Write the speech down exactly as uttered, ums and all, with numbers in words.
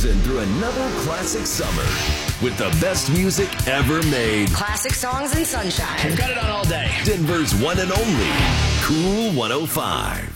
cruising through another classic summer with the best music ever made. Classic songs and sunshine. We've got it on all day. Denver's one and only Cool one oh five.